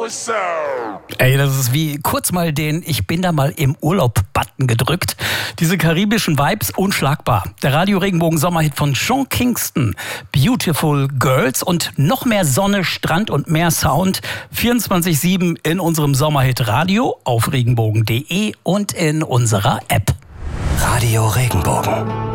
Ey, das ist wie kurz mal den Ich bin da mal im Urlaub-Button gedrückt. Diese karibischen Vibes, unschlagbar. Der Radio-Regenbogen-Sommerhit von Sean Kingston, Beautiful Girls und noch mehr Sonne, Strand und mehr Sound. 24/7 in unserem Sommerhit Radio, auf regenbogen.de und in unserer App. Radio Regenbogen.